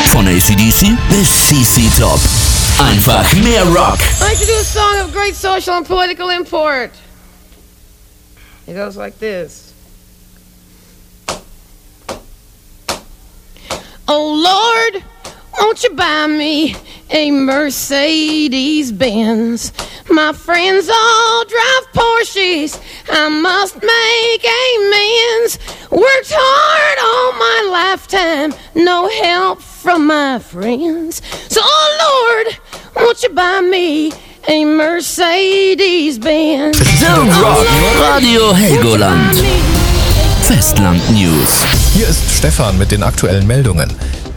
Von AC/DC bis CC Top. Einfach mehr Rock. I'd like to do a song of great social and political import. It goes like this. Oh Lord, won't you buy me a Mercedes-Benz? My friends all drive Porsches, I must make amends. Worked hard all my lifetime, no help from my friends. So oh Lord, won't you buy me a Mercedes-Benz? The Rock Radio Helgoland. Festland News. Hier ist Stefan mit den aktuellen Meldungen.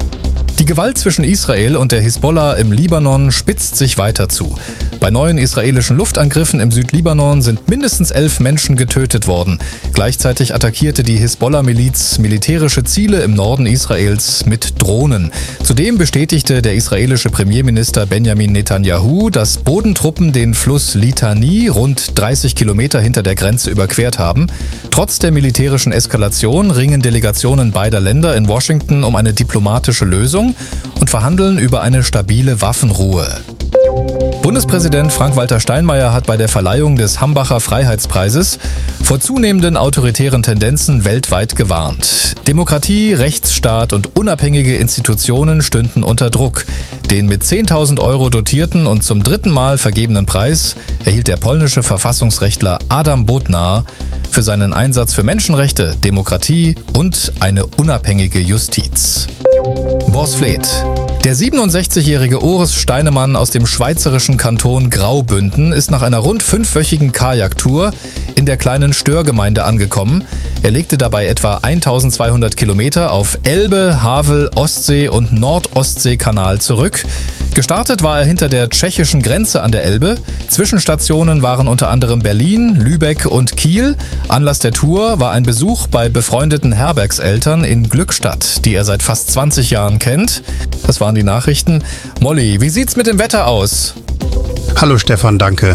Die Gewalt zwischen Israel und der Hisbollah im Libanon spitzt sich weiter zu. Bei neuen israelischen Luftangriffen im Südlibanon sind mindestens 11 Menschen getötet worden. Gleichzeitig attackierte die Hisbollah-Miliz militärische Ziele im Norden Israels mit Drohnen. Zudem bestätigte der israelische Premierminister Benjamin Netanyahu, dass Bodentruppen den Fluss Litani rund 30 Kilometer hinter der Grenze überquert haben. Trotz der militärischen Eskalation ringen Delegationen beider Länder in Washington um eine diplomatische Lösung und verhandeln über eine stabile Waffenruhe. Bundespräsident Frank-Walter Steinmeier hat bei der Verleihung des Hambacher Freiheitspreises vor zunehmenden autoritären Tendenzen weltweit gewarnt. Demokratie, Rechtsstaat und unabhängige Institutionen stünden unter Druck. Den mit 10.000 € dotierten und zum 3. Mal vergebenen Preis erhielt der polnische Verfassungsrechtler Adam Bodnar für seinen Einsatz für Menschenrechte, Demokratie und eine unabhängige Justiz. Borsfleet. Der 67-jährige Urs Steinemann aus dem schweizerischen Kanton Graubünden ist nach einer rund 5-wöchigen Kajaktour in der kleinen Störgemeinde angekommen. Er legte dabei etwa 1200 Kilometer auf Elbe, Havel, Ostsee und Nordostseekanal zurück. Gestartet war er hinter der tschechischen Grenze an der Elbe. Zwischenstationen waren unter anderem Berlin, Lübeck und Kiel. Anlass der Tour war ein Besuch bei befreundeten Herbergseltern in Glückstadt, die er seit fast 20 Jahren kennt. Das waren die Nachrichten. Molly, wie sieht's mit dem Wetter aus? Hallo Stefan, danke.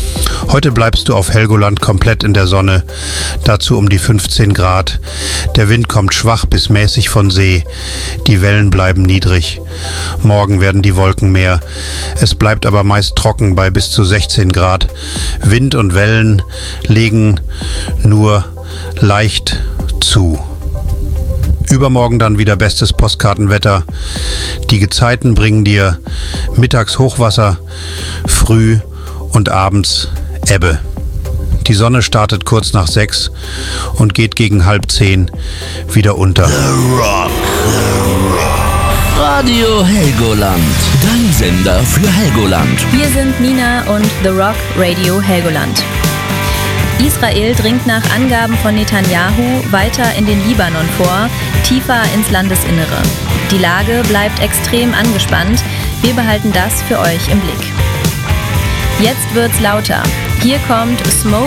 Heute bleibst du auf Helgoland komplett in der Sonne, dazu um die 15 Grad. Der Wind kommt schwach bis mäßig von See, die Wellen bleiben niedrig. Morgen werden die Wolken mehr. Es bleibt aber meist trocken bei bis zu 16 Grad. Wind und Wellen legen nur leicht zu. Übermorgen dann wieder bestes Postkartenwetter. Die Gezeiten bringen dir mittags Hochwasser, früh und abends Ebbe. Die Sonne startet kurz nach 6 und geht gegen 9:30 wieder unter. The Rock. Radio Helgoland. Dein Sender für Helgoland. Wir sind Nina und The Rock Radio Helgoland. Israel dringt nach Angaben von Netanyahu weiter in den Libanon vor, tiefer ins Landesinnere. Die Lage bleibt extrem angespannt. Wir behalten das für euch im Blick. Jetzt wird's lauter. Hier kommt Smoke